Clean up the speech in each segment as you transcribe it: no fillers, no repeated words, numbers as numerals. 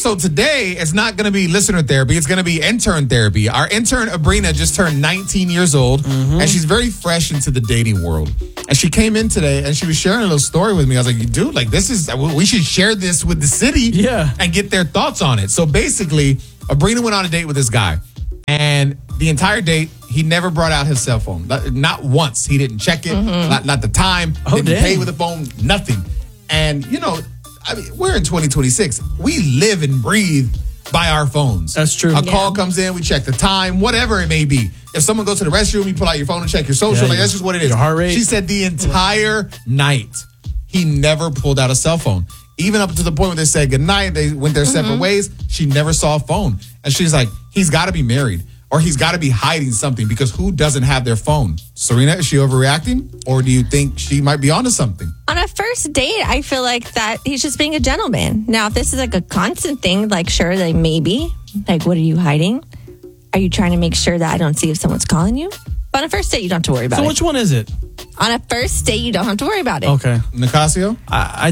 So today, it's not going to be listener therapy. It's going to be intern therapy. Our intern, Abrina, just turned 19 years old, and she's very fresh into the dating world. And she came in today, and she was sharing a little story with me. I was like, dude, like, we should share this with the city and get their thoughts on it. So basically, Abrina went on a date with this guy. And the entire date, he never brought out his cell phone. Not once. He didn't check it. Not the time. Didn't pay with the phone. Nothing. And, I mean, we're in 2026. We live and breathe by our phones. That's true. A call comes in, we check the time, whatever it may be. If someone goes to the restroom, you pull out your phone and check your social. That's just what it is. Your heart rate. She said the entire night, he never pulled out a cell phone. Even up to the point where they said goodnight, they went their separate ways. She never saw a phone. And she's like, he's got to be married. Or he's got to be hiding something, because who doesn't have their phone? Serena, is she overreacting? Or do you think she might be onto something? On a first date, I feel like that he's just being a gentleman. Now, if this is like a constant thing, like, sure, like, maybe. Like, what are you hiding? Are you trying to make sure that I don't see if someone's calling you? But on a first date, you don't have to worry about it. So which one is it? On a first date, you don't have to worry about it. Okay. Nicasio? I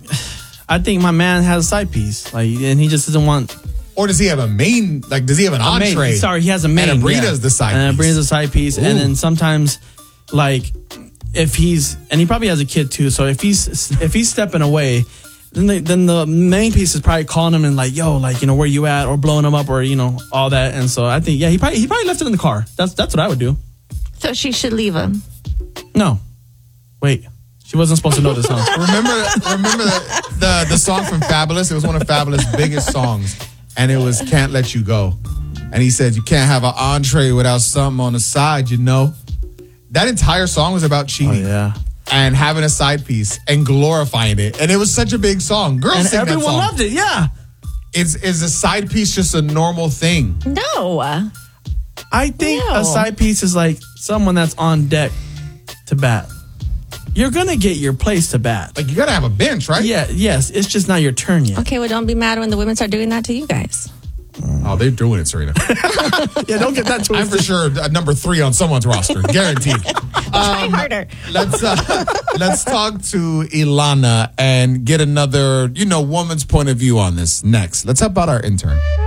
think my man has a side piece. Like, and he just doesn't want... Or does he have a main, like, does he have an entree? Sorry, he has a main. And Abrina's the side piece. And Abrina's the side piece. Ooh. And then sometimes, like, if he's, and he probably has a kid too, so if he's stepping away, then the main piece is probably calling him and like, yo, like, where you at, or blowing him up, or, all that. And so I think, he probably left it in the car. That's what I would do. So she should leave him. No. Wait. She wasn't supposed to know this song. Remember the song from Fabulous? It was one of Fabulous' biggest songs. And it was Can't Let You Go. And he said, you can't have an entree without something on the side, That entire song was about cheating. Oh, yeah. And having a side piece and glorifying it. And it was such a big song. Girls and sing that everyone song. loved it, yeah. Is a side piece just a normal thing? No. I think a side piece is like someone that's on deck to bat. You're going to get your place to bat. Like, you got to have a bench, right? Yeah, yes. It's just not your turn yet. Okay, well, don't be mad when the women start doing that to you guys. Oh, they're doing it, Serena. Yeah, don't get that twisted. I'm for sure number 3 on someone's roster. Guaranteed. Try harder. Let's talk to Ilana and get another, woman's point of view on this next. Let's help out our intern.